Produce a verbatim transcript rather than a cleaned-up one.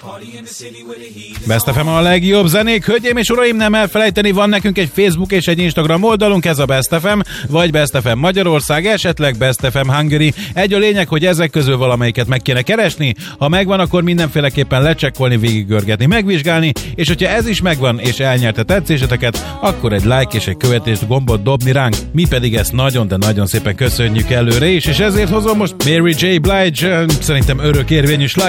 Best ef em a legjobb zenék, hölgyeim és uraim, nem elfelejteni, van nekünk egy Facebook és egy Instagram oldalunk, ez a Best ef em, vagy Best ef em Magyarország, esetleg Best ef em Hungary. Egy a lényeg, hogy ezek közül valamelyiket meg kéne keresni, ha megvan, akkor mindenféleképpen lecsekkolni, végiggörgetni, megvizsgálni, és hogyha ez is megvan, és elnyerte tetszéseteket, akkor egy like és egy követést gombot dobni ránk, mi pedig ezt nagyon, de nagyon szépen köszönjük előre is, és ezért hozom most Mary J. Blige, szerintem örökérvényű sláger